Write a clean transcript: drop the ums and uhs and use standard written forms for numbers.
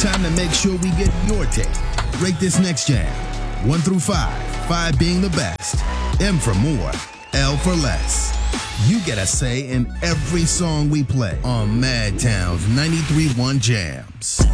Time to make sure we get your take. Rate this next jam. 1 through 5. 5 being the best. M for more. L for less. You get a say in every song we play on Madtown's 93.1 Jams.